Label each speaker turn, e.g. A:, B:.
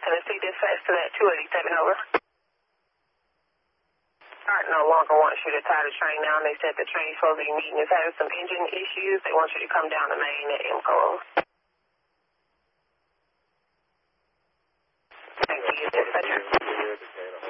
A: Tennessee dispatch to that 287, over. Art no longer wants you to tie the train down. They said the train supposed to be meeting is having some engine issues. They want you to come down the main at IMCO. Thank you, dispatcher.